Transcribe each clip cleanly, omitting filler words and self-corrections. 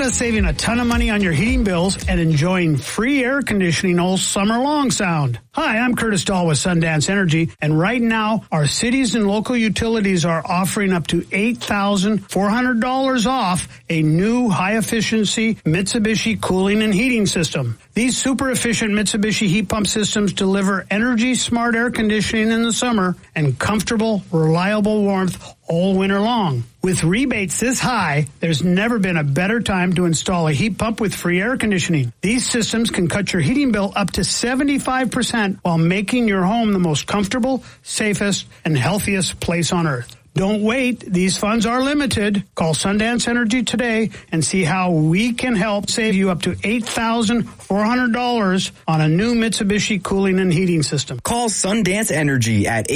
of saving a ton of money on your heating bills and enjoying free air conditioning all summer long sound? Hi, I'm Curtis Dahl with Sundance Energy, and right now, our cities and local utilities are offering up to $8,400 off a new high-efficiency Mitsubishi cooling and heating system. These super-efficient Mitsubishi heat pump systems deliver energy-smart air conditioning in the summer and comfortable, reliable warmth all winter long. With rebates this high, there's never been a better time to install a heat pump with free air conditioning. These systems can cut your heating bill up to 75% while making your home the most comfortable, safest, and healthiest place on earth. Don't wait. These funds are limited. Call Sundance Energy today and see how we can help save you up to $8,400 on a new Mitsubishi cooling and heating system. Call Sundance Energy at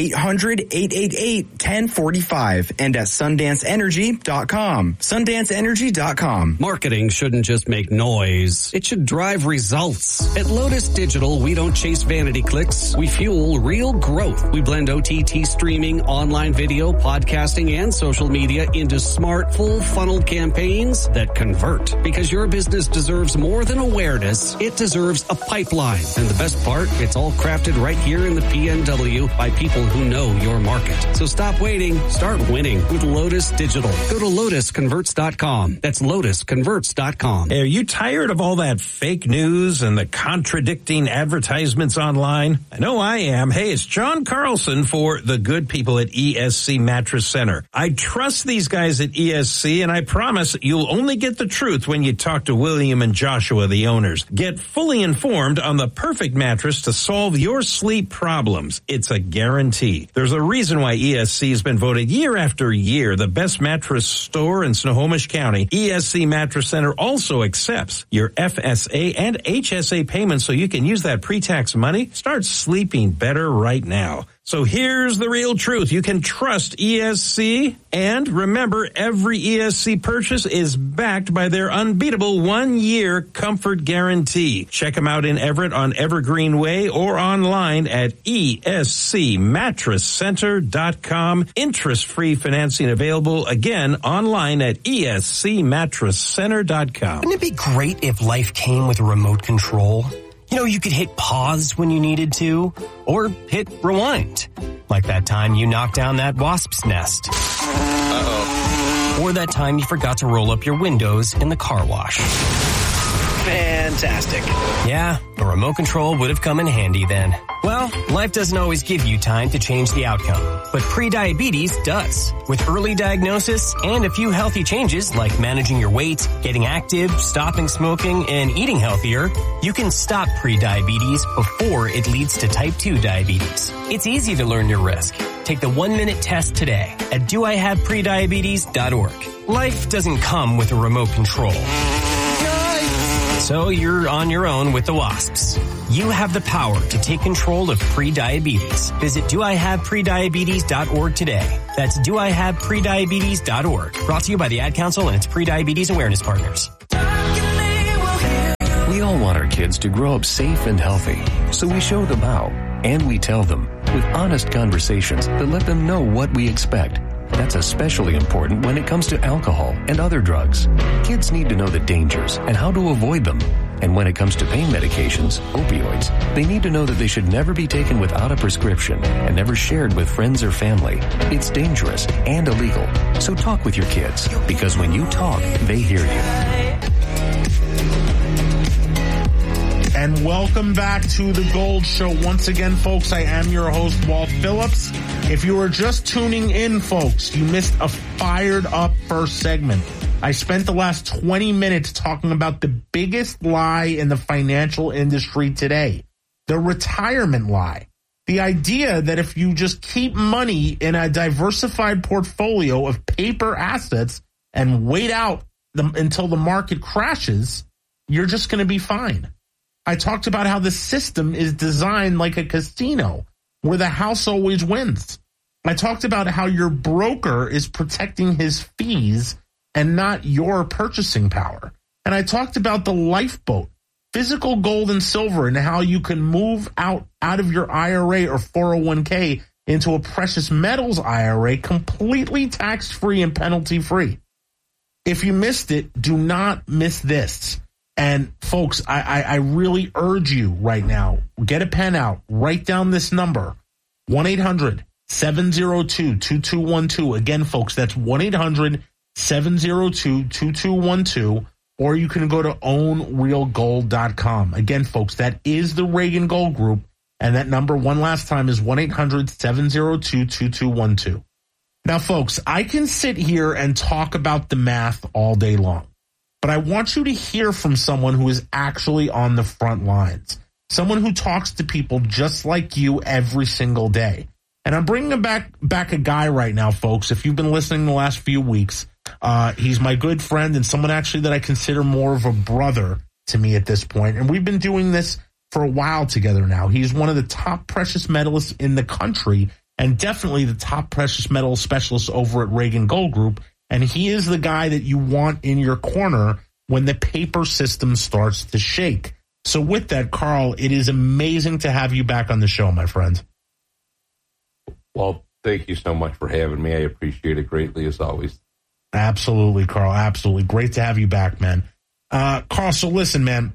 800-888-1045 and at sundanceenergy.com. Sundanceenergy.com. Marketing shouldn't just make noise. It should drive results. At Lotus Digital, we don't chase vanity clicks. We fuel real growth. We blend OTT streaming, online video, podcasting, and social media into smart, full-funnel campaigns that convert. Because your business deserves more than awareness, it deserves a pipeline. And the best part, it's all crafted right here in the PNW by people who know your market. So stop waiting. Start winning with Lotus Digital. Go to LotusConverts.com. That's LotusConverts.com. Hey, are you tired of all that fake news and the contradicting advertisements online? I know I am. Hey, it's John Carlson for the good people at ESC Mattress Center. I trust these guys at ESC, and I promise you'll only get the truth when you talk to William and Joshua, the owners. Get fully informed on the perfect mattress to solve your sleep problems. It's a guarantee. There's a reason why ESC has been voted year after year the best mattress store in Snohomish County. ESC Mattress Center also accepts your FSA and HSA payments so you can use that pre-tax money. Start sleeping better right now. So here's the real truth. You can trust ESC, and remember, every ESC purchase is backed by their unbeatable 1-year comfort guarantee. Check them out in Everett on Evergreen Way or online at escmattresscenter.com. Interest-free financing available, again, online at escmattresscenter.com. Wouldn't it be great if life came with a remote control? You know, you could hit pause when you needed to, or hit rewind. Like that time you knocked down that wasp's nest. Uh-oh. Or that time you forgot to roll up your windows in the car wash. Fantastic. Yeah, a remote control would have come in handy then. Well, life doesn't always give you time to change the outcome, but prediabetes does. With early diagnosis and a few healthy changes like managing your weight, getting active, stopping smoking, and eating healthier, you can stop prediabetes before it leads to type 2 diabetes. It's easy to learn your risk. Take the 1-minute test today at doihaveprediabetes.org. Life doesn't come with a remote control. So you're on your own with the wasps. You have the power to take control of prediabetes. Visit doihaveprediabetes.org today. That's doihaveprediabetes.org. Brought to you by the Ad Council and its Prediabetes Awareness Partners. We all want our kids to grow up safe and healthy, so we show them how, and we tell them with honest conversations that let them know what we expect. That's especially important when it comes to alcohol and other drugs. Kids need to know the dangers and how to avoid them. And when it comes to pain medications, opioids, they need to know that they should never be taken without a prescription and never shared with friends or family. It's dangerous and illegal. So talk with your kids, because when you talk, they hear you. And welcome back to The Gold Show. Once again, folks, I am your host, Walt Phillips. If you are just tuning in, folks, you missed a fired up first segment. I spent the last 20 minutes talking about the biggest lie in the financial industry today, the retirement lie. The idea that if you just keep money in a diversified portfolio of paper assets and wait out until the market crashes, you're just going to be fine. I talked about how the system is designed like a casino where the house always wins. I talked about how your broker is protecting his fees and not your purchasing power. And I talked about the lifeboat, physical gold and silver, and how you can move out of your IRA or 401k into a precious metals IRA completely tax-free and penalty-free. if you missed it, do not miss this. And folks, I really urge you right now, get a pen out, write down this number, 1-800-702-2212. Again, folks, that's 1-800-702-2212, or you can go to ownrealgold.com. Again, folks, that is the Reagan Gold Group, and that number, one last time, is 1-800-702-2212. Now, folks, I can sit here and talk about the math all day long, but I want you to hear from someone who is actually on the front lines, someone who talks to people just like you every single day. And I'm bringing back a guy right now, folks. If you've been listening the last few weeks, he's my good friend and someone actually that I consider more of a brother to me at this point. And we've been doing this for a while together now. He's one of the top precious metalists in the country and definitely the top precious metal specialist over at Reagan Gold Group. And he is the guy that you want in your corner when the paper system starts to shake. So with that, Carl, it is amazing to have you back on the show, my friend. Well, thank you so much for having me. I appreciate it greatly, as always. Absolutely, Carl. Absolutely. Great to have you back, man. Carl, so listen, man.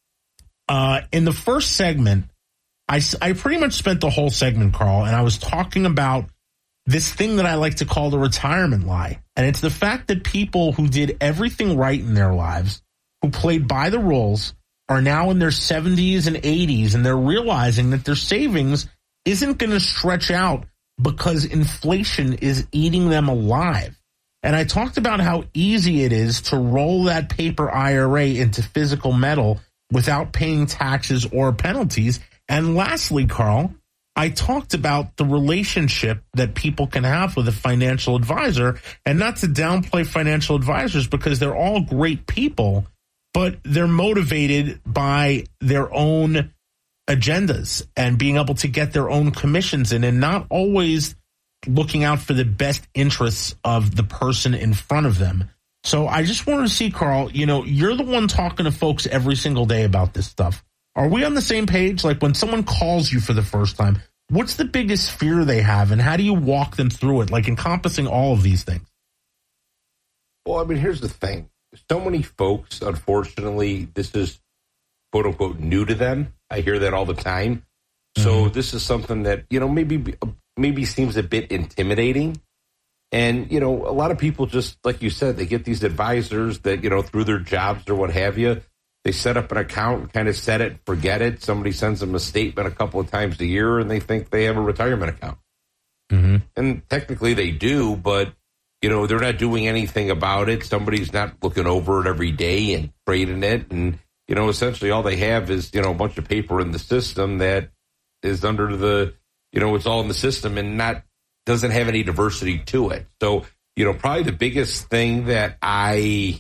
In the first segment, I pretty much spent the whole segment, Carl, and I was talking about this thing that I like to call the retirement lie. And it's the fact that people who did everything right in their lives, who played by the rules, are now in their 70s and 80s, and they're realizing that their savings isn't going to stretch out because inflation is eating them alive. And I talked about how easy it is to roll that paper IRA into physical metal without paying taxes or penalties. And lastly, Carl, I talked about the relationship that people can have with a financial advisor, and not to downplay financial advisors because they're all great people, but they're motivated by their own agendas and being able to get their own commissions in and not always looking out for the best interests of the person in front of them. So I just wanted to see, Carl, you're the one talking to folks every single day about this stuff. Are we on the same page? Like when someone calls you for the first time, what's the biggest fear they have and how do you walk them through it, like encompassing all of these things? Well, I mean, here's the thing. So many folks, unfortunately, this is quote unquote new to them. I hear that all the time. So this is something that, maybe seems a bit intimidating. And, a lot of people just, like you said, they get these advisors that, through their jobs or what have you, they set up an account and kind of set it, forget it. Somebody sends them a statement a couple of times a year and they think they have a retirement account. Mm-hmm. And technically they do, but, they're not doing anything about it. Somebody's not looking over it every day and trading it. And, essentially all they have is, a bunch of paper in the system that is under the, it's all in the system and doesn't have any diversity to it. So, probably the biggest thing that I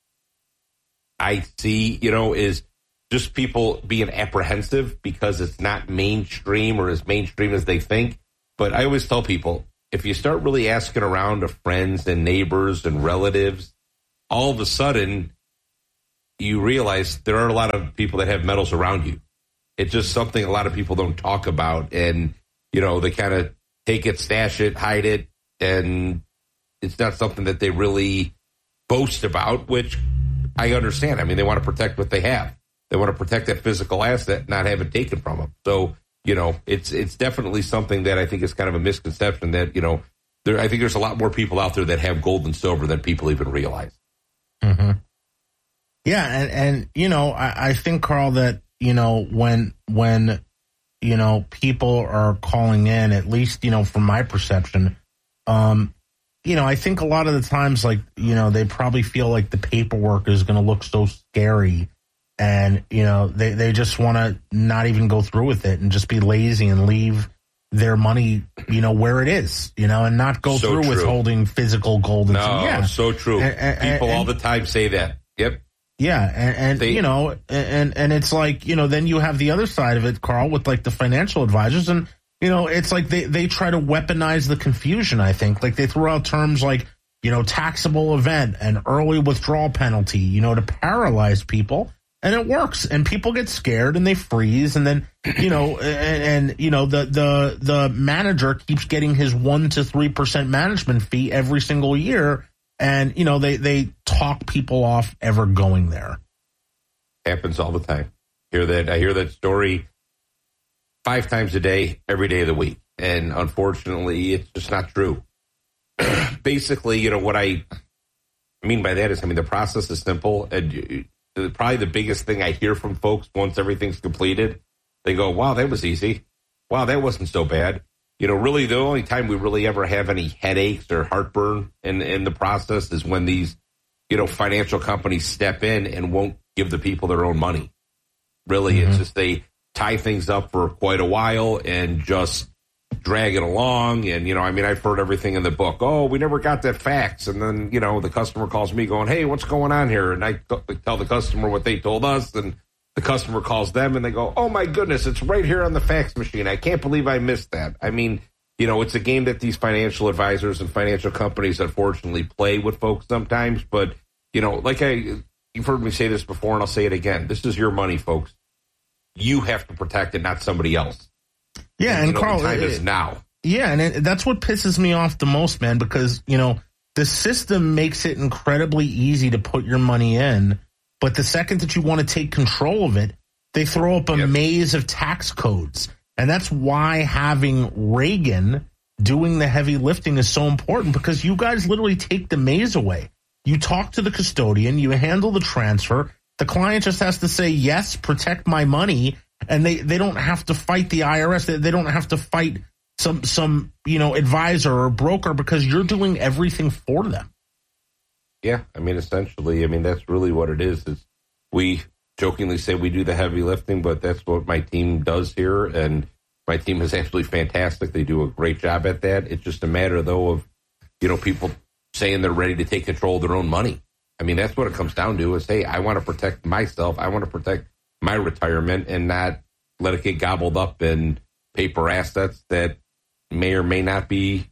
see, is just people being apprehensive because it's not mainstream or as mainstream as they think. But I always tell people, if you start really asking around to friends and neighbors and relatives, all of a sudden you realize there are a lot of people that have metals around you. It's just something a lot of people don't talk about. And, they kind of take it, stash it, hide it. And it's not something that they really boast about, which I understand. I mean, they want to protect what they have. They want to protect that physical asset, not have it taken from them. So, it's definitely something that I think is kind of a misconception that, I think there's a lot more people out there that have gold and silver than people even realize. Mm-hmm. Yeah. And I think, Carl, that, when people are calling in, at least, from my perception, I think a lot of the times, like, they probably feel like the paperwork is going to look so scary and, they just want to not even go through with it and just be lazy and leave their money, where it is, and not go so through true. with holding physical gold. So true. People all the time say that. Yep. Yeah. And it's like, then you have the other side of it, Carl, with like the financial advisors. And, it's like they try to weaponize the confusion, I think. Like they throw out terms like, taxable event and early withdrawal penalty, to paralyze people. And it works. And people get scared and they freeze. And then, the manager keeps getting his 1% to 3% management fee every single year. And, they talk people off ever going there? Happens all the time. I hear that story 5 times a day, every day of the week. And unfortunately, it's just not true. Basically, what I mean by that is, the process is simple. And probably the biggest thing I hear from folks once everything's completed, they go, wow, that was easy. Wow, that wasn't so bad. Really the only time we really ever have any headaches or heartburn in the process is when these, financial companies step in and won't give the people their own money. Really, It's just they tie things up for quite a while and just drag it along. And, I've heard everything in the book. Oh, we never got that fax. And then, the customer calls me going, hey, what's going on here? And I tell the customer what they told us. And the customer calls them and they go, oh, my goodness, it's right here on the fax machine. I can't believe I missed that. It's a game that these financial advisors and financial companies, unfortunately, play with folks sometimes. But, you've heard me say this before, and I'll say it again. This is your money, folks. You have to protect it, not somebody else. Yeah, and Carl, the time is now. Yeah, and that's what pisses me off the most, man, because, the system makes it incredibly easy to put your money in. But the second that you want to take control of it, they throw up a maze of tax codes. And that's why having Reagan doing the heavy lifting is so important, because you guys literally take the maze away. You talk to the custodian, you handle the transfer. The client just has to say, yes, protect my money. And they don't have to fight the IRS. They don't have to fight some advisor or broker, because you're doing everything for them. Yeah, essentially, that's really what it is. We jokingly say we do the heavy lifting, but that's what my team does here, and my team is absolutely fantastic. They do a great job at that. It's just a matter, though, of, people saying they're ready to take control of their own money. That's what it comes down to is, hey, I want to protect myself. I want to protect my retirement and not let it get gobbled up in paper assets that may or may not be,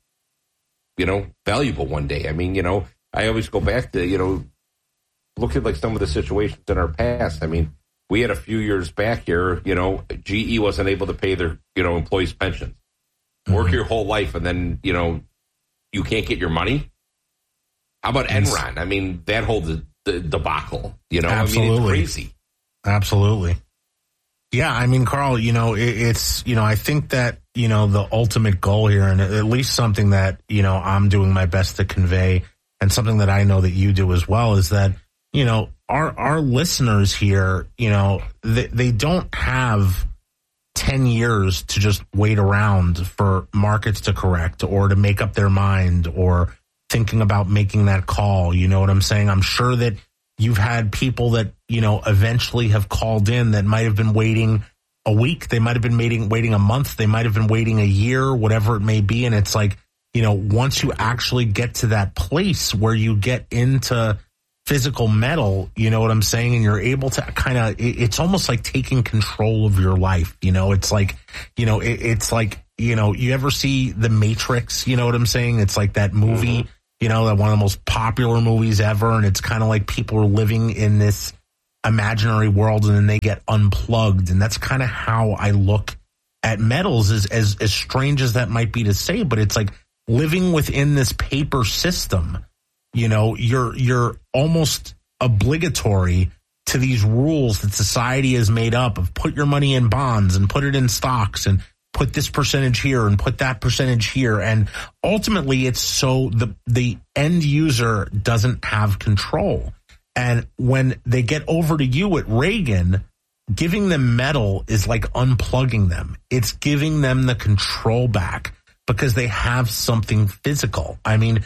valuable one day. I always go back to, look at some of the situations in our past. We had a few years back here, GE wasn't able to pay their, employees' pensions. Work your whole life and then, you can't get your money. How about Enron? That whole debacle, Absolutely. It's crazy. Absolutely. Yeah, Carl, it's, I think that, the ultimate goal here, and at least something that, I'm doing my best to convey, and something that I know that you do as well, is that, our listeners here, they don't have 10 years to just wait around for markets to correct or to make up their mind or thinking about making that call. You know what I'm saying? I'm sure that you've had people that, eventually have called in that might have been waiting a week. They might have been waiting a month. They might have been waiting a year, whatever it may be. And it's like, once you actually get to that place where you get into physical metal, you know what I'm saying? And you're able to it's almost like taking control of your life. It's like, it's like, you ever see The Matrix? You know what I'm saying? It's like that movie, that one of the most popular movies ever. And it's kind of like people are living in this imaginary world and then they get unplugged. And that's kind of how I look at metals, as strange as that might be to say, but it's like living within this paper system. You're almost obligatory to these rules that society has made up of put your money in bonds and put it in stocks and put this percentage here and put that percentage here. And ultimately it's so the end user doesn't have control. And when they get over to you at Reagan, giving them metal is like unplugging them. It's giving them the control back because they have something physical.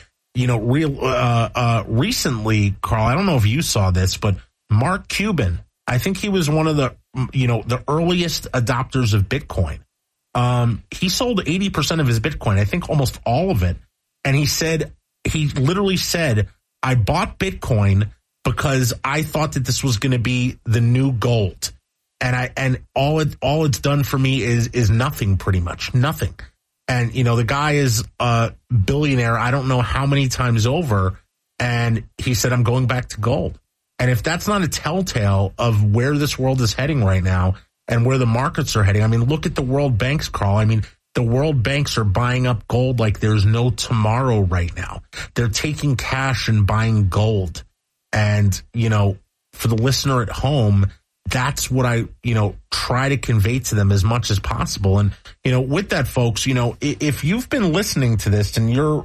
Recently, Carl, I don't know if you saw this, but Mark Cuban, I think he was one of the earliest adopters of Bitcoin. He sold 80% of his Bitcoin, I think almost all of it. And he literally said, I bought Bitcoin because I thought that this was going to be the new gold. And all it's done for me is nothing, pretty much nothing. And, the guy is a billionaire, I don't know how many times over. And he said, I'm going back to gold. And if that's not a telltale of where this world is heading right now and where the markets are heading, look at the world banks, Carl. The world banks are buying up gold like there's no tomorrow right now. They're taking cash and buying gold. And, for the listener at home, that's what I, try to convey to them as much as possible. And, with that, folks, if you've been listening to this and you're,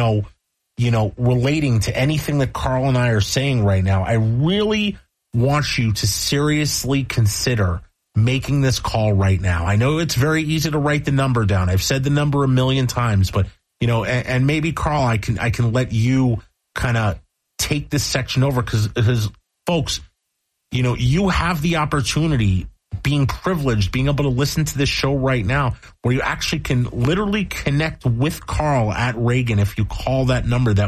relating to anything that Carl and I are saying right now, I really want you to seriously consider making this call right now. I know it's very easy to write the number down. I've said the number a million times, but, and maybe Carl, I can let you kind of take this section over because folks, you have the opportunity, being privileged, being able to listen to this show right now, where you actually can literally connect with Carl at Reagan if you call that number, that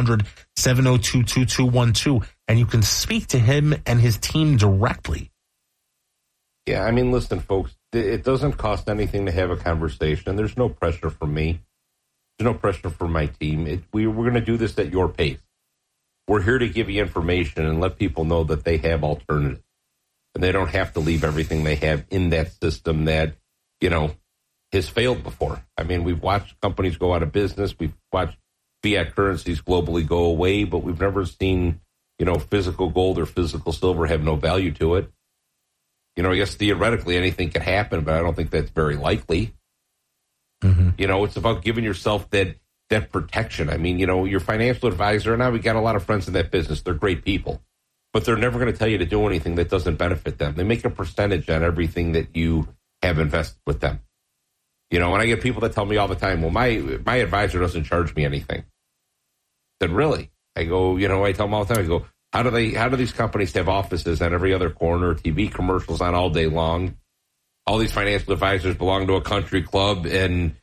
1-800-702-2212, and you can speak to him and his team directly. Yeah, I mean, listen, folks, it doesn't cost anything to have a conversation. There's no pressure from me. There's no pressure from my team. We're going to do this at your pace. We're here to give you information and let people know that they have alternatives. And they don't have to leave everything they have in that system that, has failed before. I mean, we've watched companies go out of business. We've watched fiat currencies globally go away, but we've never seen, physical gold or physical silver have no value to it. I guess theoretically anything can happen, but I don't think that's very likely. Mm-hmm. It's about giving yourself that protection. I mean, your financial advisor, now we got a lot of friends in that business. They're great people. But they're never going to tell you to do anything that doesn't benefit them. They make a percentage on everything that you have invested with them. And I get people that tell me all the time, well, my advisor doesn't charge me anything. I said, really? I go, I tell them all the time, I go, how do these companies have offices on every other corner, TV commercials on all day long? All these financial advisors belong to a country club and,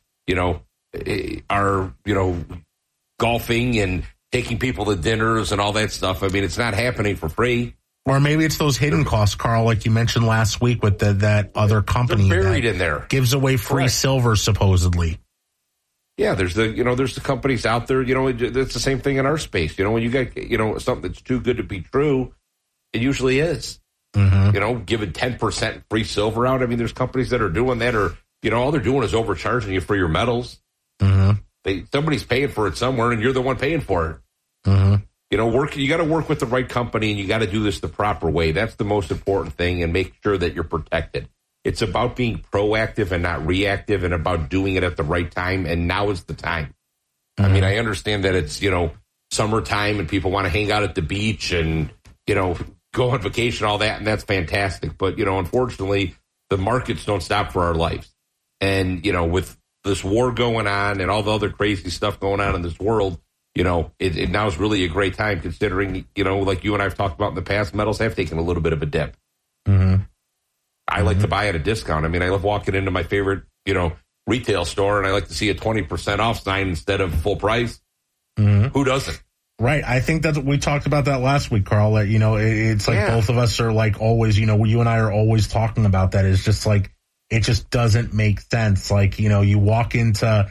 are, golfing and taking people to dinners and all that stuff. I mean, it's not happening for free. Or maybe it's those hidden costs, Carl, like you mentioned last week with that other company they're buried in there, gives away free silver supposedly. Yeah, there's the companies out there. It's the same thing in our space. When you get something that's too good to be true, it usually is. Mm-hmm. Giving 10% free silver out. I mean, there's companies that are doing that, or all they're doing is overcharging you for your metals. Mm-hmm. Somebody's paying for it somewhere, and you're the one paying for it. Mm-hmm. You got to work with the right company, and you got to do this the proper way. That's the most important thing, and make sure that you're protected. It's about being proactive and not reactive, and about doing it at the right time, and now is the time. Mm-hmm. I mean, I understand that it's, summertime, and people want to hang out at the beach and, go on vacation, all that, and that's fantastic. But, unfortunately, the markets don't stop for our lives. And, with this war going on and all the other crazy stuff going on in this world, it now is really a great time considering, like you and I have talked about in the past, metals have taken a little bit of a dip. Mm-hmm. I like to buy at a discount. I mean, I love walking into my favorite, retail store, and I like to see a 20% off sign instead of full price. Mm-hmm. Who doesn't? Right. I think that's we talked about that last week, Carl. That, it's like both of us are like always, you and I are always talking about that. It's just like, it just doesn't make sense. Like, you walk into,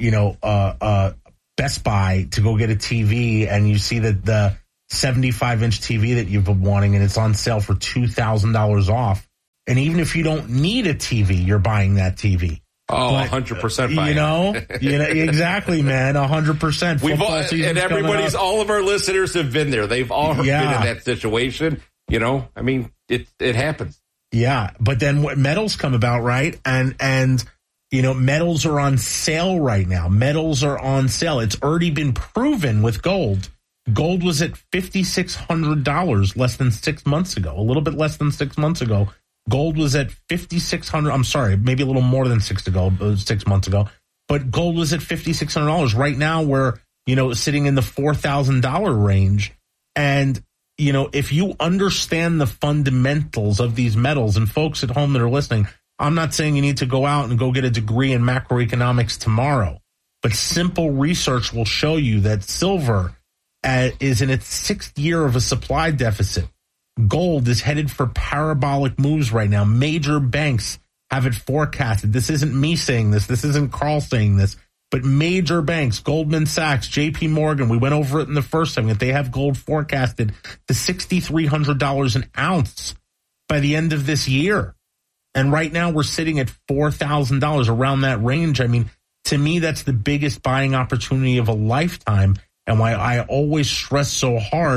Best Buy to go get a TV, and you see that the 75-inch TV that you've been wanting, and it's on sale for $2,000 off. And even if you don't need a TV, you're buying that TV. Oh, 100% buying. Exactly, man, 100%. We've all, and everybody's, all of our listeners have been there. They've all been in that situation. I mean, it happens. Yeah, but then what metals come about, right? And metals are on sale right now. Metals are on sale. It's already been proven with gold. Gold was at $5,600 less than 6 months ago, a little bit less than 6 months ago. Gold was at $5,600. I'm sorry, maybe a little more than 6 months ago. But gold was at $5,600. Right now, we're, sitting in the $4,000 range. And, if you understand the fundamentals of these metals, and folks at home that are listening, I'm not saying you need to go out and go get a degree in macroeconomics tomorrow, but simple research will show you that silver is in its 6th year of a supply deficit. Gold is headed for parabolic moves right now. Major banks have it forecasted. This isn't me saying this. This isn't Carl saying this. But major banks, Goldman Sachs, JP Morgan, we went over it in the first time, that they have gold forecasted to $6,300 an ounce by the end of this year. And right now we're sitting at $4,000, around that range. I mean, to me, that's the biggest buying opportunity of a lifetime, and why I always stress so hard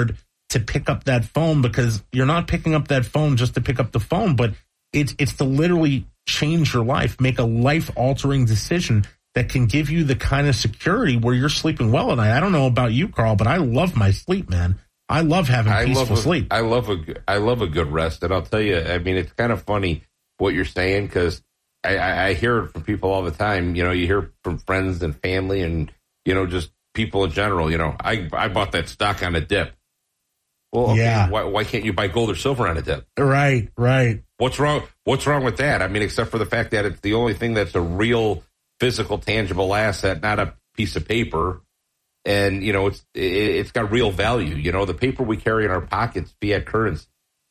to pick up that phone, because you're not picking up that phone just to pick up the phone, but it's to literally change your life, make a life-altering decision that can give you the kind of security where you're sleeping well at night. I don't know about you, Carl, but I love my sleep, man. I love having peaceful sleep. I love a good rest, and I'll tell you, I mean, it's kind of funny what you're saying, because I hear it from people all the time. You know, you hear from friends and family and, you know, just people in general. You know, I bought that stock on a dip. Well, okay, yeah. Why can't you buy gold or silver on a dip? Right. What's wrong with that? I mean, except for the fact that it's the only thing that's a real physical, tangible asset, not a piece of paper. And, you know, it's got real value. You know, the paper we carry in our pockets, fiat currency.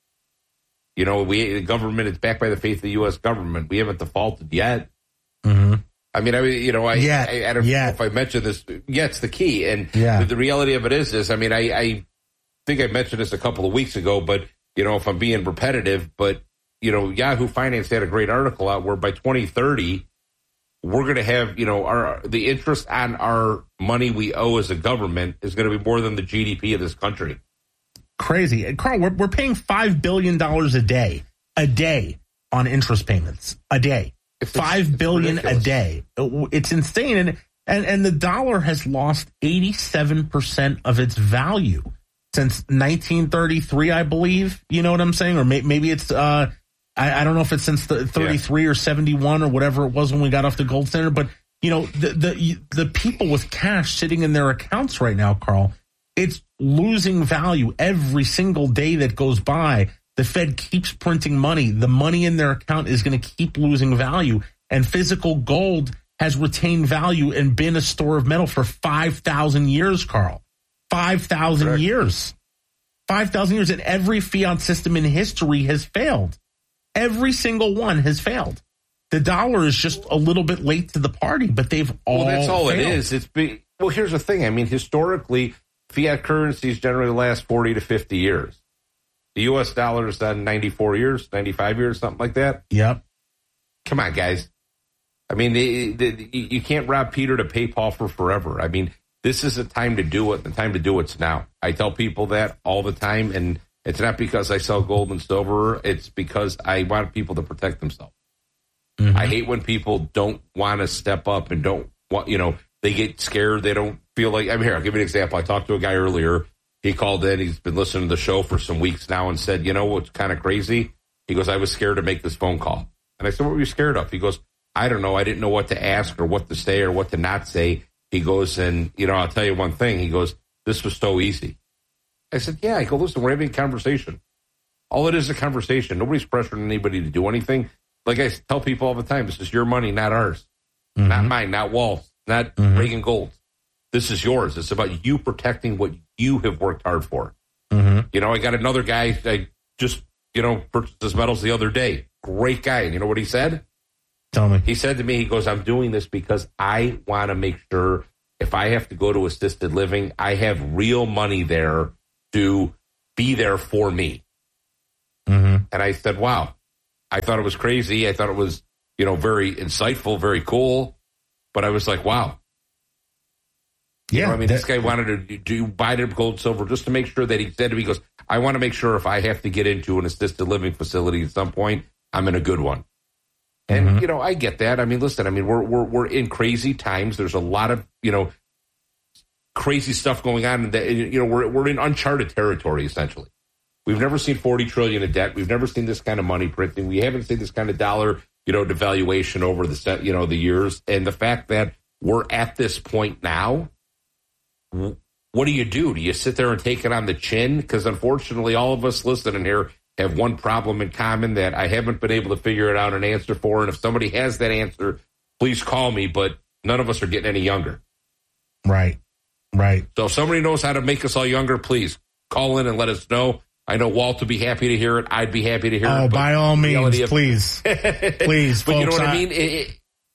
You know, the government is backed by the faith of the U.S. government. We haven't defaulted yet. Mm-hmm. I mean, I don't know if I mentioned this. Yeah, it's the key. And the reality of it is, I mean, I think I mentioned this a couple of weeks ago, but, you know, if I'm being repetitive, but, you know, Yahoo Finance had a great article out where by 2030, we're going to have, you know, the interest on our money we owe as a government is going to be more than the GDP of this country. Crazy. Carl, we're paying $5 billion a day on interest payments. A day. $5 billion a day. It's insane. And the dollar has lost 87% of its value since 1933, I believe. You know what I'm saying? Or maybe it's, I don't know if it's since the 33 or 71 or whatever it was when we got off the gold standard. But, you know, the people with cash sitting in their accounts right now, Carl, it's losing value every single day that goes by. The Fed keeps printing money. The money in their account is going to keep losing value. And physical gold has retained value and been a store of metal for 5,000 years, Carl. 5,000 years. 5,000 years. And every fiat system in history has failed. Every single one has failed. The dollar is just a little bit late to the party, but they've all Well, that's all failed. it is. Well, here's the thing. I mean, historically, fiat currencies generally last 40 to 50 years. The U.S. dollar is done 94 years, 95 years, something like that. Yep. Come on, guys. I mean, you can't rob Peter to pay Paul for forever. I mean, this is the time to do it. The time to do it's now. I tell people that all the time, and it's not because I sell gold and silver. It's because I want people to protect themselves. Mm-hmm. I hate when people don't want to step up and don't want, you know, they get scared. They don't feel like, I'm here. I'll give you an example. I talked to a guy earlier. He called in. He's been listening to the show for some weeks now and said, you know what's kind of crazy? He goes, I was scared to make this phone call. And I said, what were you scared of? He goes, I don't know. I didn't know what to ask or what to say or what to not say. He goes, and, you know, I'll tell you one thing. He goes, this was so easy. I said, yeah. I go, listen, we're having a conversation. All it is a conversation. Nobody's pressuring anybody to do anything. Like I tell people all the time, this is your money, not ours. Mm-hmm. Not mine, not Walt's, not Reagan Gold's. This is yours. It's about you protecting what you have worked hard for. Mm-hmm. You know, I got another guy, I just, you know, purchased his metals the other day. Great guy. And you know what he said? Tell me. He said to me, he goes, I'm doing this because I want to make sure if I have to go to assisted living, I have real money there to be there for me. Mm-hmm. And I said, wow. I thought it was crazy. I thought it was, you know, very insightful, very cool. But I was like, wow. Yeah. You know, I mean, this guy wanted to do buy the gold and silver just to make sure that he said to me, he goes, I want to make sure if I have to get into an assisted living facility at some point, I'm in a good one. And, you know, I get that. I mean, listen, I mean, we're in crazy times. There's a lot of, you know, crazy stuff going on. That, you know, we're in uncharted territory, essentially. We've never seen 40 trillion in debt. We've never seen this kind of money printing. We haven't seen this kind of dollar, you know, devaluation over the, you know, the years. And the fact that we're at this point now, what do? Do you sit there and take it on the chin? Because unfortunately, all of us listening here have one problem in common that I haven't been able to figure it out an answer for. And if somebody has that answer, please call me. But none of us are getting any younger. Right. So if somebody knows how to make us all younger, please call in and let us know. I know Walt would be happy to hear it. I'd be happy to hear it. Oh, by all means, please. Please, but folks, you know what I mean?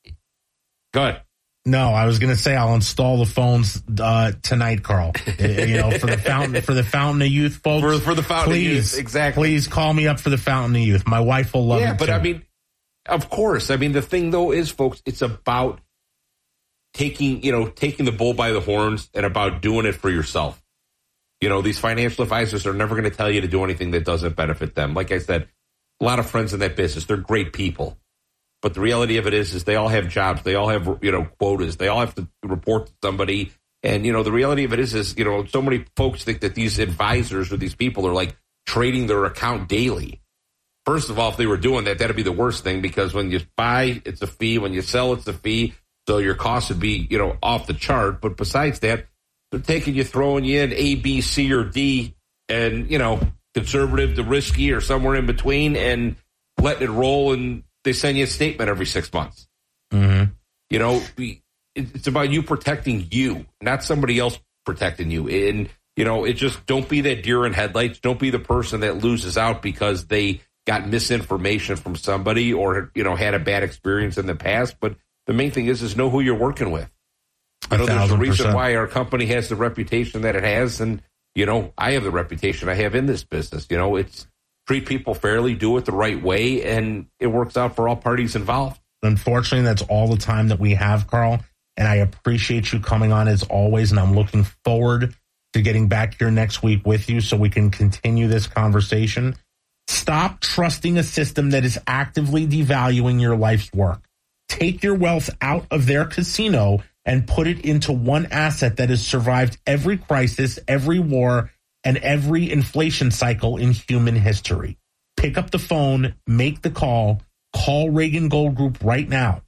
Go ahead. No, I was going to say I'll install the phones tonight, Carl. You know, for the Fountain of Youth, folks. For the Fountain of Youth, exactly. Please call me up for the Fountain of Youth. My wife will love it. Yeah, but too. I mean, of course. I mean, the thing though is, folks, it's about taking the bull by the horns and about doing it for yourself. You know, these financial advisors are never going to tell you to do anything that doesn't benefit them. Like I said, a lot of friends in that business. They're great people. But the reality of it is they all have jobs. They all have, you know, quotas. They all have to report to somebody. And, you know, the reality of it is, you know, so many folks think that these advisors or these people are like trading their account daily. First of all, if they were doing that, that'd be the worst thing, because when you buy, it's a fee. When you sell, it's a fee. So your costs would be, you know, off the chart. But besides that, they're taking you, throwing you in A, B, C, or D, and, you know, conservative to risky or somewhere in between, and letting it roll, and they send you a statement every 6 months. Mm-hmm. You know, it's about you protecting you, not somebody else protecting you. And, you know, it just, don't be that deer in headlights. Don't be the person that loses out because they got misinformation from somebody or, you know, had a bad experience in the past. But the main thing is know who you're working with. I know there's a reason why our company has the reputation that it has, and, you know, I have the reputation I have in this business. You know, it's treat people fairly, do it the right way, and it works out for all parties involved. Unfortunately, that's all the time that we have, Carl, and I appreciate you coming on as always, and I'm looking forward to getting back here next week with you so we can continue this conversation. Stop trusting a system that is actively devaluing your life's work. Take your wealth out of their casino and put it into one asset that has survived every crisis, every war, and every inflation cycle in human history. Pick up the phone, make the call Reagan Gold Group right now,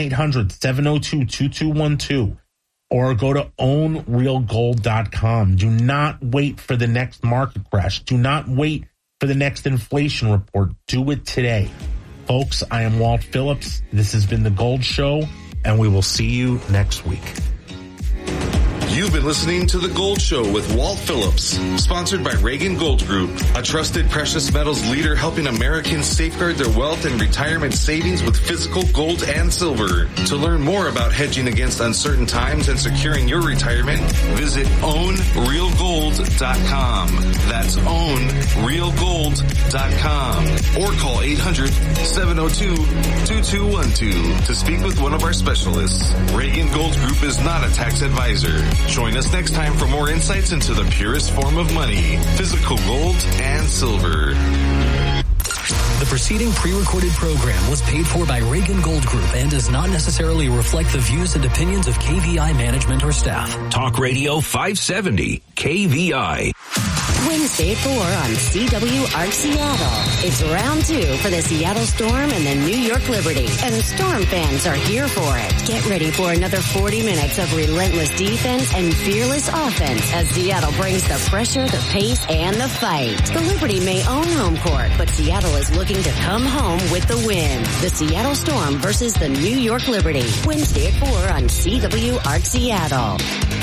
1-800-702-2212, or go to ownrealgold.com. Do not wait for the next market crash. Do not wait for the next inflation report. Do it today. Folks, I am Walt Phillips. This has been The Gold Show, and we will see you next week. You've been listening to The Gold Show with Walt Phillips, sponsored by Reagan Gold Group, a trusted precious metals leader helping Americans safeguard their wealth and retirement savings with physical gold and silver. To learn more about hedging against uncertain times and securing your retirement, visit ownrealgold.com. That's ownrealgold.com. Or call 800-702-2212 to speak with one of our specialists. Reagan Gold Group is not a tax advisor. Join us next time for more insights into the purest form of money, physical gold and silver. The preceding pre-recorded program was paid for by Reagan Gold Group and does not necessarily reflect the views and opinions of KVI management or staff. Talk Radio 570, KVI. Wednesday at 4 on CWRC Seattle. It's round 2 for the Seattle Storm and the New York Liberty, and Storm fans are here for it. Get ready for another 40 minutes of relentless defense and fearless offense as Seattle brings the pressure, the pace, and the fight. The Liberty may own home court, but Seattle is looking to come home with the win. The Seattle Storm versus the New York Liberty. Wednesday at 4 on CWRC Seattle.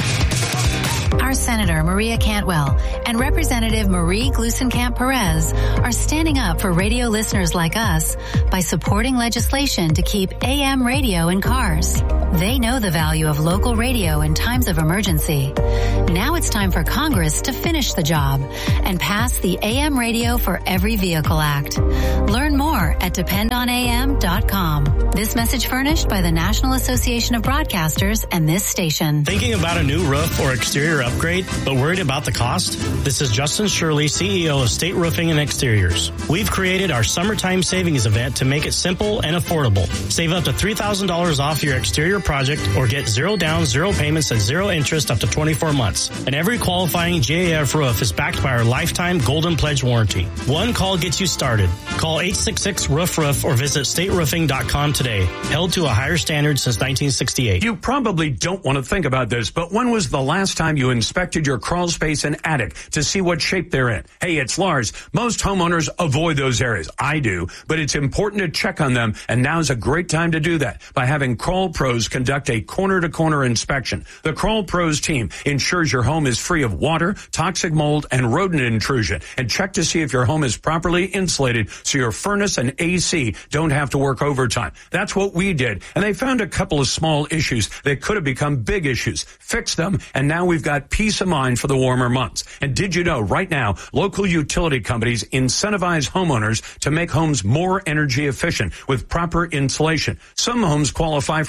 Our Senator Maria Cantwell and Representative Marie Gluesenkamp-Perez are standing up for radio listeners like us by supporting legislation to keep AM radio in cars. They know the value of local radio in times of emergency. Now it's time for Congress to finish the job and pass the AM Radio for Every Vehicle Act. Learn more at dependonam.com. This message furnished by the National Association of Broadcasters and this station. Thinking about a new roof or exterior upgrade, but worried about the cost? This is Justin Shirley, CEO of State Roofing and Exteriors. We've created our summertime savings event to make it simple and affordable. Save up to $3,000 off your exterior project or get zero down, zero payments at zero interest up to 24 months. And every qualifying GAF roof is backed by our lifetime Golden Pledge warranty. One call gets you started. Call 866-ROOF-ROOF or visit stateroofing.com today. Held to a higher standard since 1968. You probably don't want to think about this, but when was the last time you inspected your crawl space and attic to see what shape they're in? Hey, it's Lars. Most homeowners avoid those areas. I do, but it's important to check on them, and now's a great time to do that by having Crawl Pros conduct a corner-to-corner inspection. The Crawl Pros team ensures your home is free of water, toxic mold, and rodent intrusion, and check to see if your home is properly insulated so your furnace and AC don't have to work overtime. That's what we did, and they found a couple of small issues that could have become big issues. Fixed them, and now we've got peace of mind for the warmer months. And did you know right now, local utility companies incentivize homeowners to make homes more energy efficient with proper insulation. Some homes qualify for several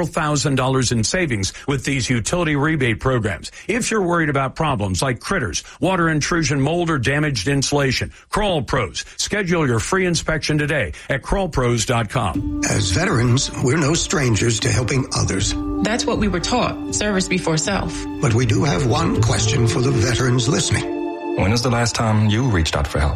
several $1,000s in savings with these utility rebate programs. If you're worried about problems like critters, water intrusion, mold, or damaged insulation, Crawl Pros. Schedule your free inspection today at crawlpros.com. As veterans, we're no strangers to helping others. That's what we were taught, service before self. But we do have one question for the veterans listening. When was the last time you reached out for help?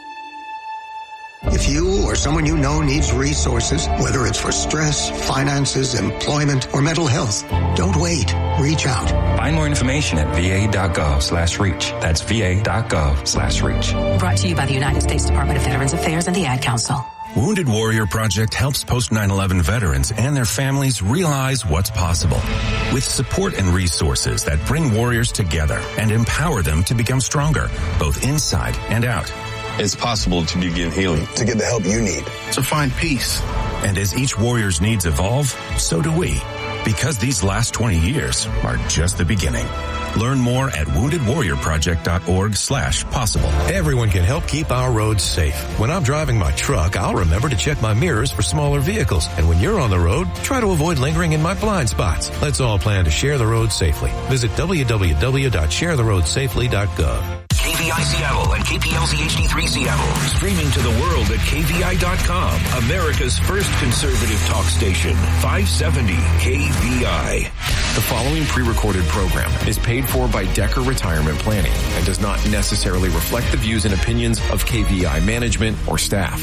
If you or someone you know needs resources, whether it's for stress, finances, employment, or mental health, don't wait. Reach out. Find more information at va.gov/reach. That's va.gov/reach. Brought to you by the United States Department of Veterans Affairs and the Ad Council. Wounded Warrior Project helps post-9/11 veterans and their families realize what's possible. With support and resources that bring warriors together and empower them to become stronger, both inside and out. It's possible to begin healing. To get the help you need. To find peace. And as each warrior's needs evolve, so do we. Because these last 20 years are just the beginning. Learn more at woundedwarriorproject.org/possible. Everyone can help keep our roads safe. When I'm driving my truck, I'll remember to check my mirrors for smaller vehicles. And when you're on the road, try to avoid lingering in my blind spots. Let's all plan to share the road safely. Visit www.sharetheroadsafely.gov. KVI Seattle and KPLZ HD3 Seattle. Streaming to the world at KVI.com. America's first conservative talk station. 570 KVI. The following pre-recorded program is paid for by Decker Retirement Planning and does not necessarily reflect the views and opinions of KVI management or staff.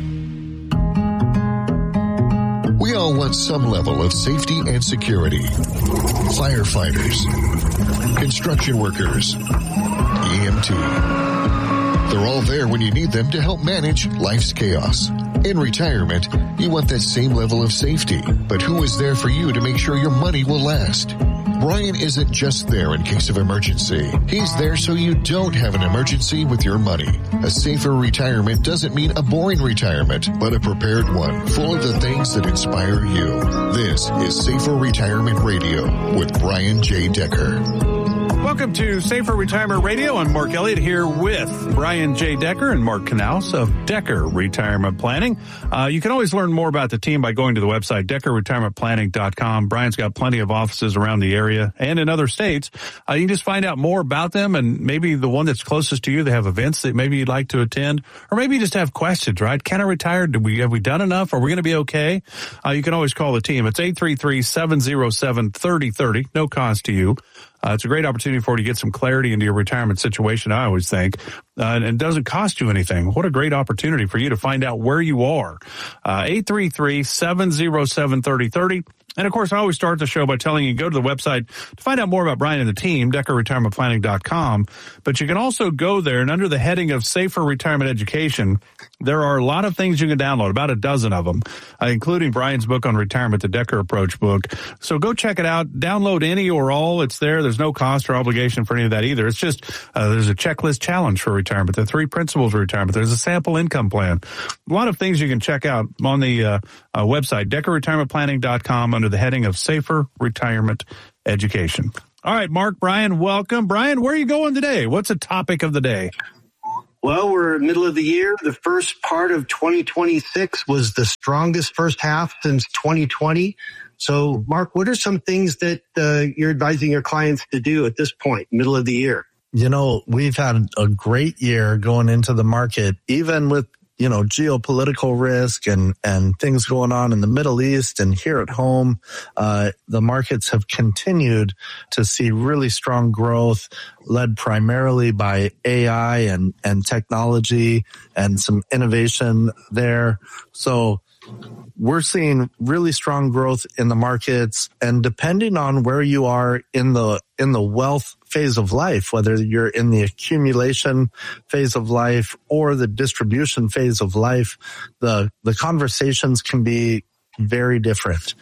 We all want some level of safety and security. Firefighters, construction workers, EMT. They're all there when you need them to help manage life's chaos. In retirement, you want that same level of safety, but who is there for you to make sure your money will last? Brian isn't just there in case of emergency. He's there so you don't have an emergency with your money. A safer retirement doesn't mean a boring retirement, but a prepared one, full of the things that inspire you. This is Safer Retirement Radio with Brian J. Decker. Welcome to Safer Retirement Radio. I'm Mark Elliott here with Brian J. Decker and Mark Knaus of Decker Retirement Planning. You can always learn more about the team by going to the website, DeckerRetirementPlanning.com. Brian's got plenty of offices around the area and in other states. You can just find out more about them, and maybe the one that's closest to you, they have events that maybe you'd like to attend, or maybe you just have questions, right? Can I retire? Have we done enough? Are we going to be okay? You can always call the team. It's 833-707-3030. No cost to you. It's a great opportunity for you to get some clarity into your retirement situation, I always think. And it doesn't cost you anything. What a great opportunity for you to find out where you are. 833-707-3030. And, of course, I always start the show by telling you go to the website to find out more about Brian and the team, DeckerRetirementPlanning.com. But you can also go there, and under the heading of Safer Retirement Education, there are a lot of things you can download, about a dozen of them, including Brian's book on retirement, the Decker Approach book. So go check it out. Download any or all. It's there. There's no cost or obligation for any of that either. It's just there's a checklist challenge for retirement, the 3 principles of retirement. There's a sample income plan. A lot of things you can check out on the website, DeckerRetirementPlanning.com, under the heading of Safer Retirement Education. All right, Mark, Brian, welcome. Brian, where are you going today? What's the topic of the day? Well, we're middle of the year. The first part of 2026 was the strongest first half since 2020. So, Mark, what are some things that you're advising your clients to do at this point, middle of the year? You know, we've had a great year going into the market, even with geopolitical risk and things going on in the Middle East and here at home. The markets have continued to see really strong growth, led primarily by AI and technology and some innovation there. So we're seeing really strong growth in the markets, and depending on where you are in the wealth phase of life, whether you're in the accumulation phase of life or the distribution phase of life, the conversations can be very different.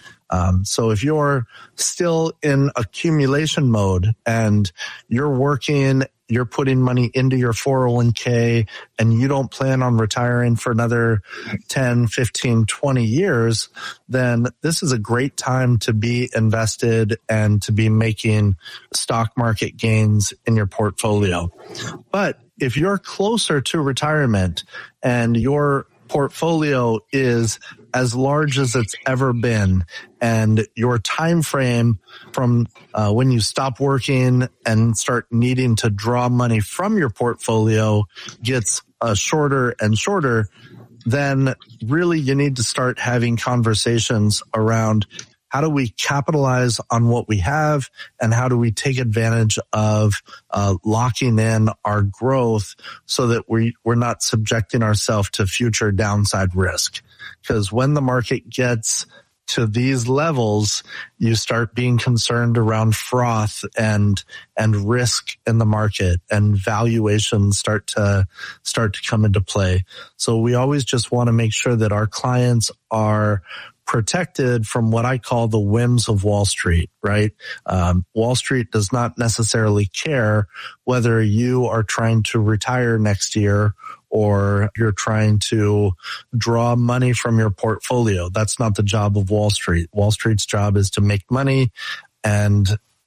So if you're still in accumulation mode and you're working, you're putting money into your 401k and you don't plan on retiring for another 10, 15, 20 years, then this is a great time to be invested and to be making stock market gains in your portfolio. But if you're closer to retirement and your portfolio is as large as it's ever been, and your time frame from when you stop working and start needing to draw money from your portfolio gets shorter and shorter, then really you need to start having conversations around how do we capitalize on what we have, and how do we take advantage of locking in our growth so that we're not subjecting ourselves to future downside risk. Because when the market gets to these levels, you start being concerned around froth and risk in the market, and valuations start to come into play. So we always just want to make sure that our clients are protected from what I call the whims of Wall Street, right? Wall Street does not necessarily care whether you are trying to retire next year or you're trying to draw money from your portfolio. That's not the job of Wall Street. Wall Street's job is to make money and,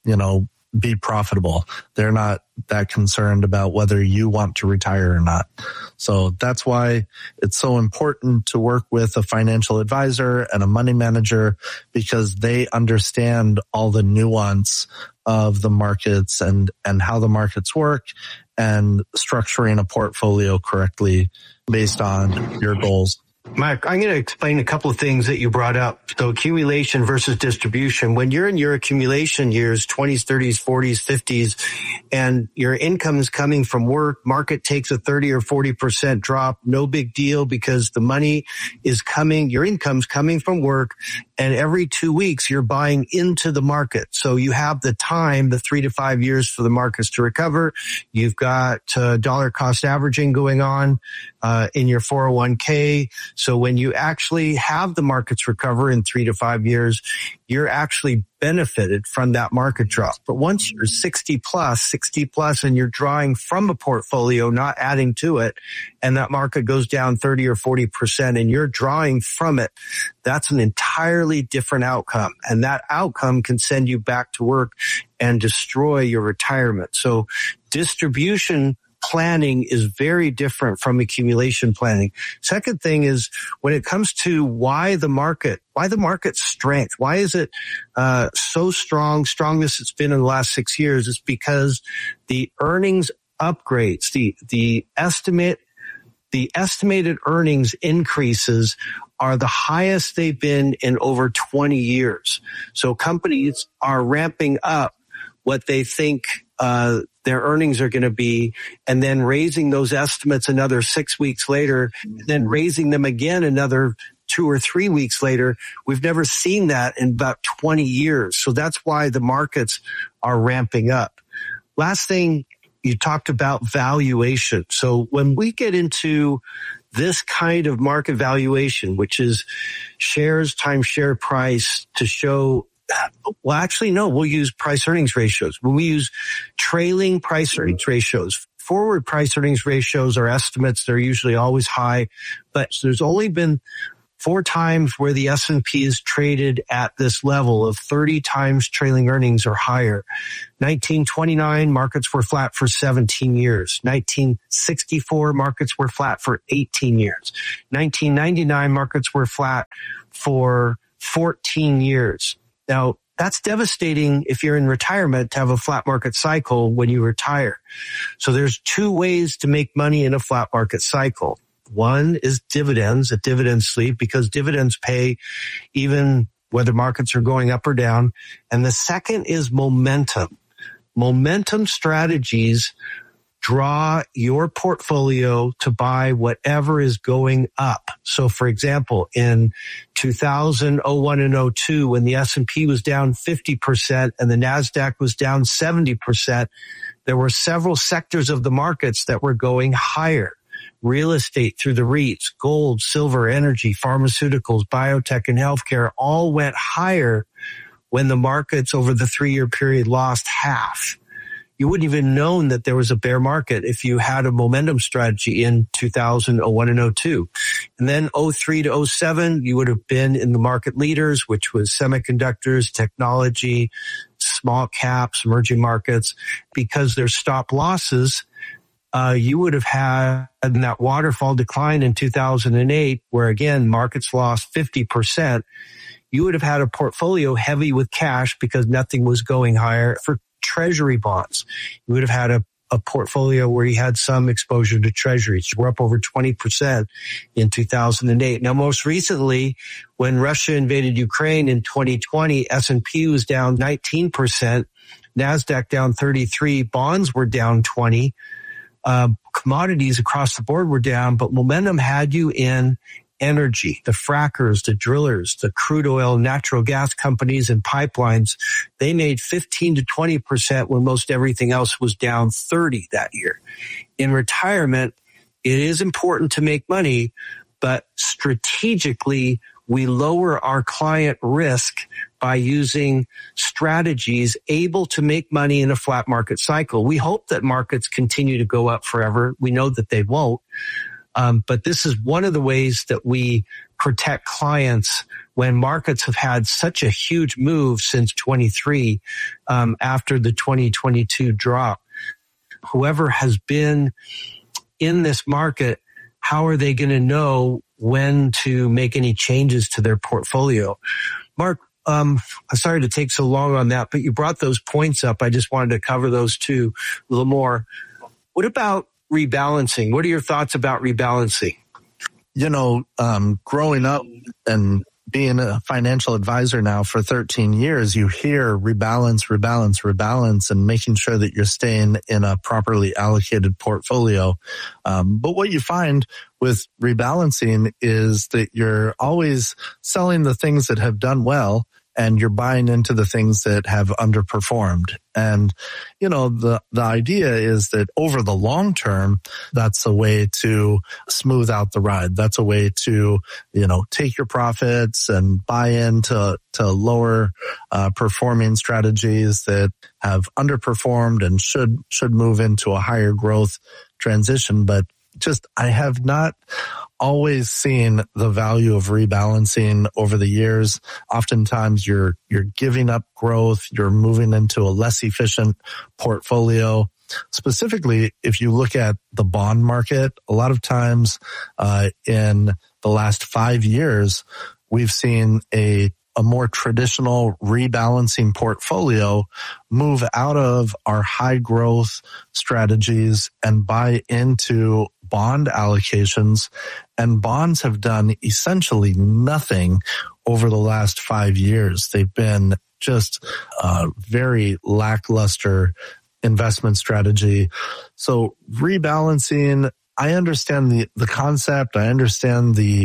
be profitable. They're not that concerned about whether you want to retire or not. So that's why it's so important to work with a financial advisor and a money manager, because they understand all the nuance of the markets and how the markets work, and structuring a portfolio correctly based on your goals. Mike, I'm going to explain a couple of things that you brought up. So accumulation versus distribution. When you're in your accumulation years, 20s, 30s, 40s, 50s, and your income is coming from work, market takes a 30 or 40% drop, no big deal, because the money is coming, your income's coming from work, and every 2 weeks you're buying into the market. So you have the time, the 3 to 5 years for the markets to recover. You've got dollar cost averaging going on in your 401k. So when you actually have the markets recover in 3 to 5 years, you're actually benefited from that market drop. But once you're 60 plus, and you're drawing from a portfolio, not adding to it, and that market goes down 30 or 40% and you're drawing from it, that's an entirely different outcome. And that outcome can send you back to work and destroy your retirement. So distribution planning is very different from accumulation planning. Second thing is, when it comes to why the market's strength, why is it so strongest it's been in the last 6 years, is because the earnings upgrades, the estimated earnings increases are the highest they've been in over 20 years. So companies are ramping up what they think their earnings are going to be, and then raising those estimates another 6 weeks later, then raising them again another 2 or 3 weeks later. We've never seen that in about 20 years. So that's why the markets are ramping up. Last thing, you talked about valuation. So when we get into this kind of market valuation, which is shares times share price to show, well, actually, no, we'll use price earnings ratios. When we use trailing price earnings ratios, forward price earnings ratios are estimates. They're usually always high, but there's only been 4 times where the S&P is traded at this level of 30 times trailing earnings or higher. 1929, markets were flat for 17 years. 1964, markets were flat for 18 years. 1999, markets were flat for 14 years. Now, that's devastating if you're in retirement to have a flat market cycle when you retire. So there's 2 ways to make money in a flat market cycle. One is dividends, a dividend sleeve, because dividends pay even whether markets are going up or down. And the second is momentum. Momentum strategies draw your portfolio to buy whatever is going up. So for example, in 2001 and 02, when the S&P was down 50% and the NASDAQ was down 70%, there were several sectors of the markets that were going higher. Real estate through the REITs, gold, silver, energy, pharmaceuticals, biotech, and healthcare all went higher when the markets over the 3-year period lost half. You wouldn't even known that there was a bear market if you had a momentum strategy in 2001 and 02. And then 03 to 07, you would have been in the market leaders, which was semiconductors, technology, small caps, emerging markets, because their stop losses you would have had that waterfall decline in 2008, where again, markets lost 50%. You would have had a portfolio heavy with cash because nothing was going higher for treasury bonds. You would have had a portfolio where you had some exposure to treasuries. We're up over 20% in 2008. Now, most recently, when Russia invaded Ukraine in 2020, S&P was down 19%, NASDAQ down 33%, bonds were down 20%. Commodities across the board were down, but momentum had you in energy, the frackers, the drillers, the crude oil, natural gas companies and pipelines. They made 15 to 20% when most everything else was down 30% that year. In retirement, it is important to make money, but strategically, we lower our client risk by using strategies able to make money in a flat market cycle. We hope that markets continue to go up forever. We know that they won't. But this is one of the ways that we protect clients when markets have had such a huge move since 23, after the 2022 drop. Whoever has been in this market, how are they going to know when to make any changes to their portfolio? Mark, I'm sorry to take so long on that, but you brought those points up. I just wanted to cover those two a little more. What about rebalancing? What are your thoughts about rebalancing? You know, growing up and being a financial advisor now for 13 years, you hear rebalance, and making sure that you're staying in a properly allocated portfolio. But what you find with rebalancing is that you're always selling the things that have done well, and you're buying into the things that have underperformed. And, you know, the idea is that over the long term, that's a way to smooth out the ride. That's a way to, you know, take your profits and buy into lower performing strategies that have underperformed and should move into a higher growth transition. But just, I have not always seen the value of rebalancing over the years. Oftentimes you're giving up growth. You're moving into a less efficient portfolio. Specifically, if you look at the bond market, a lot of times, in the last 5 years, we've seen a more traditional rebalancing portfolio move out of our high growth strategies and buy into bond allocations. And bonds have done essentially nothing over the last 5 years. They've been just a very lackluster investment strategy. So rebalancing, I understand the concept. I understand the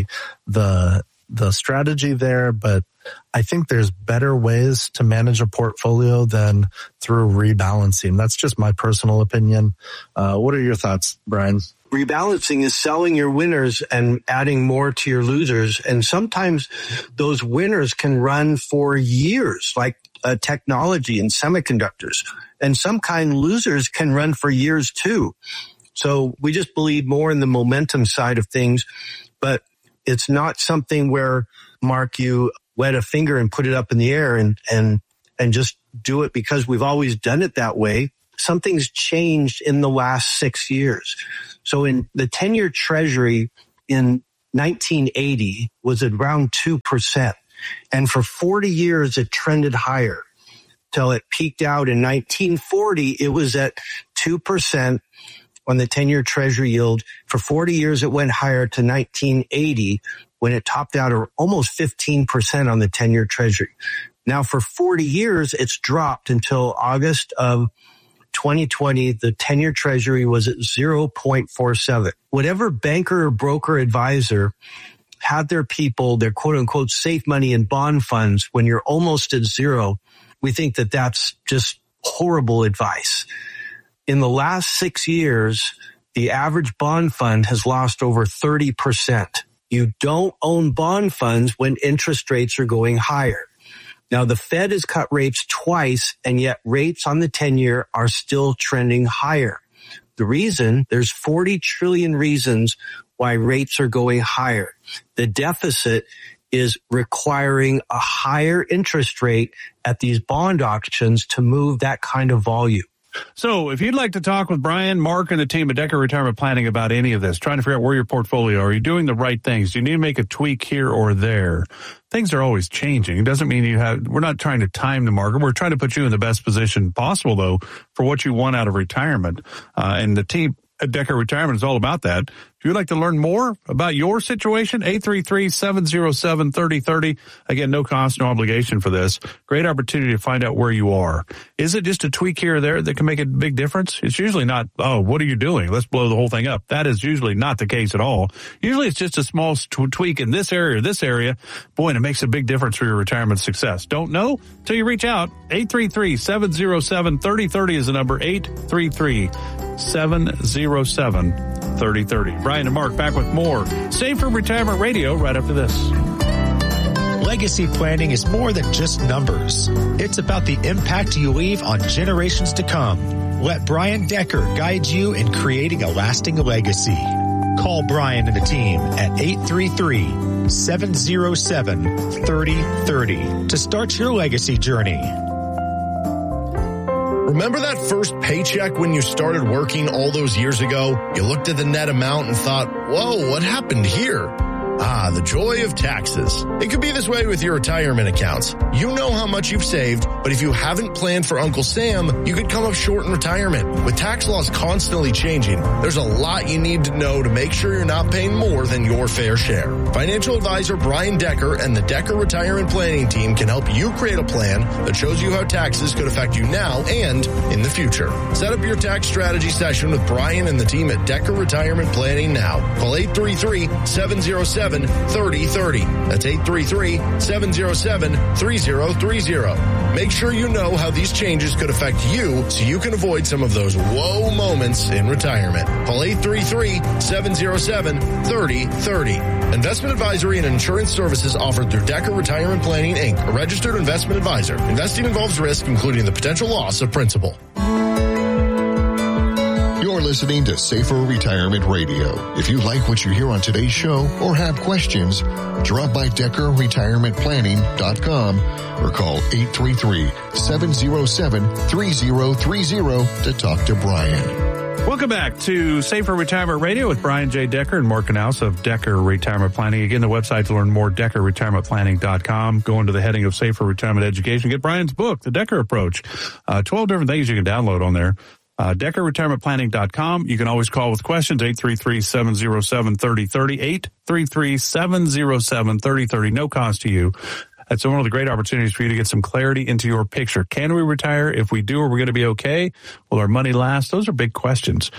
strategy there, but I think there's better ways to manage a portfolio than through rebalancing. That's just my personal opinion. What are your thoughts, Brian? Rebalancing is selling your winners and adding more to your losers. And sometimes those winners can run for years, like technology and semiconductors. And some kind losers can run for years too. So we just believe more in the momentum side of things, but it's not something where, Mark, you wet a finger and put it up in the air and just do it because we've always done it that way. Something's changed in the last 6 years. So in the 10-year treasury in 1980 was at around 2%. And for 40 years, it trended higher till it peaked out in 1940. It was at 2% on the 10-year treasury yield. For 40 years, it went higher to 1980 when it topped out at almost 15% on the 10-year treasury. Now for 40 years, it's dropped until August of 2020. The 10-year treasury was at 0.47. Whatever banker or broker advisor had their people, their quote unquote safe money in bond funds when you're almost at zero, we think that that's just horrible advice. In the last 6 years, the average bond fund has lost over 30%. You don't own bond funds when interest rates are going higher. Now, the Fed has cut rates twice, and yet rates on the 10-year are still trending higher. The reason, there's 40 trillion reasons why rates are going higher. The deficit is requiring a higher interest rate at these bond auctions to move that kind of volume. So if you'd like to talk with Brian, Mark, and the team at Decker Retirement Planning about any of this, trying to figure out where your portfolio, are you doing the right things? Do you need to make a tweak here or there? Things are always changing. It doesn't mean we're not trying to time the market. We're trying to put you in the best position possible, though, for what you want out of retirement. And the team at Decker Retirement is all about that. If you'd like to learn more about your situation, 833-707-3030. Again, no cost, no obligation for this. Great opportunity to find out where you are. Is it just a tweak here or there that can make a big difference? It's usually not, oh, what are you doing? Let's blow the whole thing up. That is usually not the case at all. Usually it's just a small tweak in this area or this area. Boy, and it makes a big difference for your retirement success. Don't know till you reach out. 833-707-3030 is the number. 833-707-3030. Brian and Mark back with more Safer Retirement Radio right after this. Legacy planning is more than just numbers. It's about the impact you leave on generations to come. Let Brian Decker guide you in creating a lasting legacy. Call Brian and the team at 833-707-3030 to start your legacy journey. Remember that first paycheck when you started working all those years ago? You looked at the net amount and thought, whoa, what happened here? Ah, the joy of taxes. It could be this way with your retirement accounts. You know how much you've saved, but if you haven't planned for Uncle Sam, you could come up short in retirement. With tax laws constantly changing, there's a lot you need to know to make sure you're not paying more than your fair share. Financial advisor Brian Decker and the Decker Retirement Planning Team can help you create a plan that shows you how taxes could affect you now and in the future. Set up your tax strategy session with Brian and the team at Decker Retirement Planning now. Call 833-707-3030. That's 833-707-3030. Make sure you know how these changes could affect you so you can avoid some of those whoa moments in retirement. Call 833-707-3030. Investment advisory and insurance services offered through Decker Retirement Planning, Inc., a registered investment advisor. Investing involves risk, including the potential loss of principal. You're listening to Safer Retirement Radio. If you like what you hear on today's show or have questions, drop by DeckerRetirementPlanning.com or call 833-707-3030 to talk to Brian. Welcome back to Safer Retirement Radio with Brian J. Decker and Mark Knaus of Decker Retirement Planning. Again, the website to learn more, DeckerRetirementPlanning.com. Go into the heading of Safer Retirement Education. Get Brian's book, The Decker Approach. 12 different things you can download on there. DeckerRetirementPlanning.com. You can always call with questions, 833-707-3030, 833-707-3030. No cost to you. That's one of the great opportunities for you to get some clarity into your picture. Can we retire? If we do, are we going to be okay? Will our money last? Those are big questions.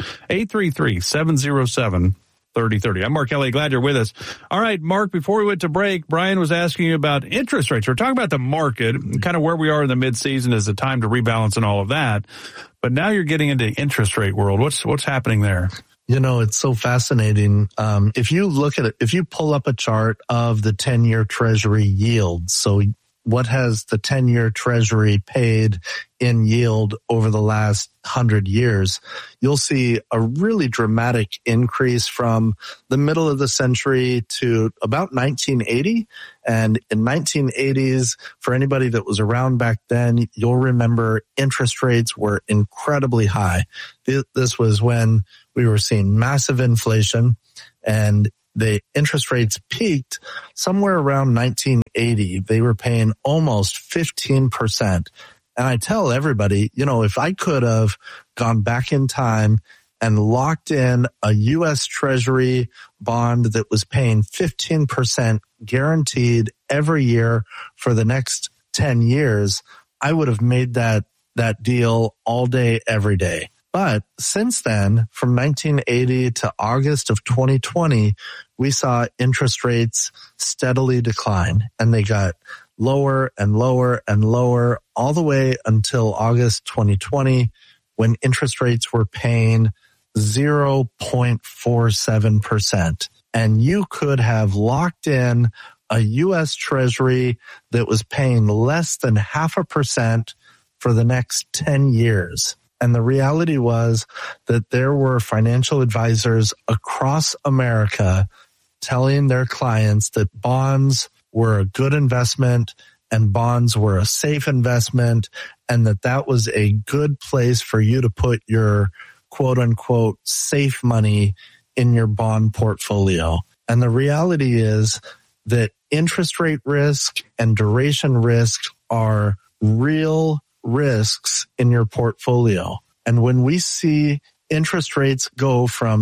833-707-3030. I'm Mark Kelly. Glad you're with us. All right, Mark, before we went to break, Brian was asking you about interest rates. We're talking about the market, kind of where we are in the mid-season is the time to rebalance and all of that. But now you're getting into interest rate world. What's happening there? You know, it's so fascinating. If you look at it, if you pull up a chart of the 10-year Treasury yield, so what has the 10-year Treasury paid in yield over the last 100 years, you'll see a really dramatic increase from the middle of the century to about 1980. And in 1980s, for anybody that was around back then, you'll remember interest rates were incredibly high. This was when we were seeing massive inflation, and the interest rates peaked somewhere around 1980. They were paying almost 15%. And I tell everybody, you know, if I could have gone back in time and locked in a U.S. Treasury bond that was paying 15% guaranteed every year for the next 10 years, I would have made that deal all day, every day. But since then, from 1980 to August of 2020, we saw interest rates steadily decline, and they got lower and lower and lower all the way until August 2020, when interest rates were paying 0.47%. And you could have locked in a U.S. Treasury that was paying less than 0.5% for the next 10 years. And the reality was that there were financial advisors across America telling their clients that bonds were a good investment and bonds were a safe investment, and that was a good place for you to put your quote unquote safe money in your bond portfolio. And the reality is that interest rate risk and duration risk are real risks in your portfolio. And when we see interest rates go from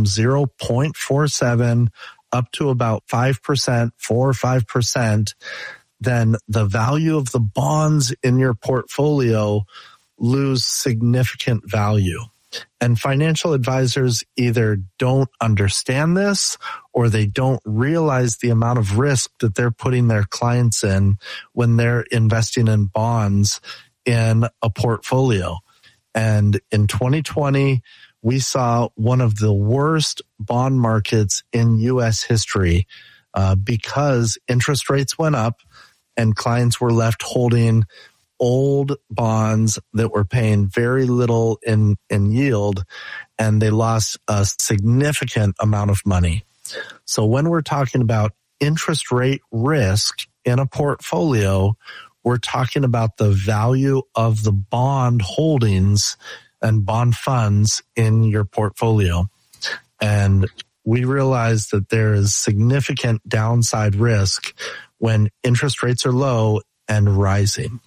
0.47 up to about 5%, 4 or 5%, then the value of the bonds in your portfolio lose significant value. And financial advisors either don't understand this or they don't realize the amount of risk that they're putting their clients in when they're investing in bonds in a portfolio. And in 2020, we saw one of the worst bond markets in U.S. history because interest rates went up and clients were left holding old bonds that were paying very little in yield, and they lost a significant amount of money. So when we're talking about interest rate risk in a portfolio, we're talking about the value of the bond holdings and bond funds in your portfolio. And we realize that there is significant downside risk when interest rates are low and rising.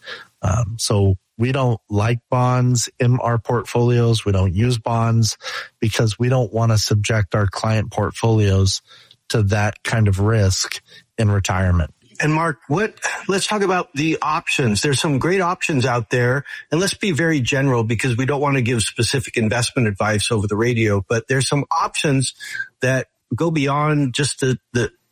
So we don't like bonds in our portfolios. We don't use bonds because we don't want to subject our client portfolios to that kind of risk in retirement. And Mark, let's talk about the options. There's some great options out there, and let's be very general because we don't want to give specific investment advice over the radio, but there's some options that go beyond just the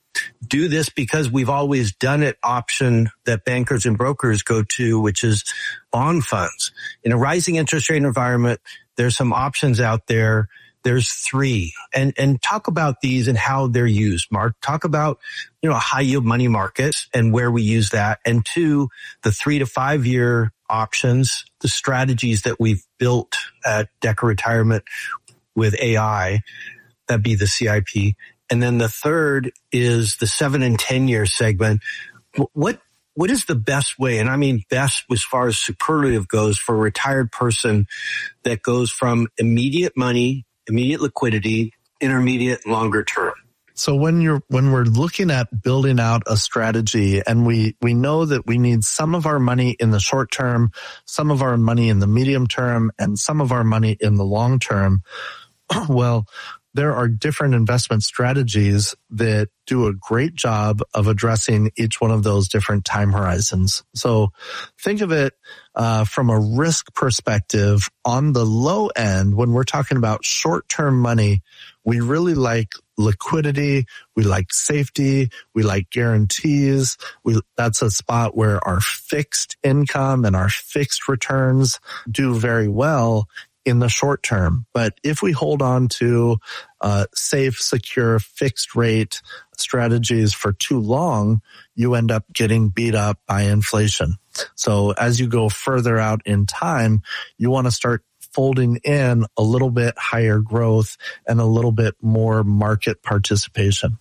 do this because we've always done it option that bankers and brokers go to, which is bond funds. In a rising interest rate environment, there's some options out there. There's three. And talk about these and how they're used. Mark, talk about, high yield money markets and where we use that. And two, the 3 to 5 year options, the strategies that we've built at Decker Retirement with AI, that'd be the CIP. And then the third is the 7 and 10 year segment. What is the best way? And I mean best as far as superlative goes for a retired person that goes from immediate money, immediate liquidity, intermediate, longer term. So when we're looking at building out a strategy and we know that we need some of our money in the short term, some of our money in the medium term, and some of our money in the long term, well, there are different investment strategies that do a great job of addressing each one of those different time horizons. So think of it from a risk perspective. On the low end, when we're talking about short-term money, we really like liquidity, we like safety, we like guarantees. That's a spot where our fixed income and our fixed returns do very well in the short term. But if we hold on to safe, secure, fixed rate strategies for too long, you end up getting beat up by inflation. So as you go further out in time, you want to start folding in a little bit higher growth and a little bit more market participation.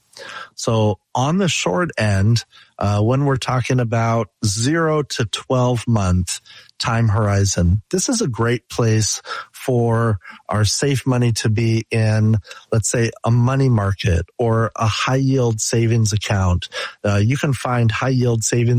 So on the short end, when we're talking about 0 to 12 month time horizon, this is a great place for our safe money to be in, let's say, a money market or a high yield savings account. You can find high yield savings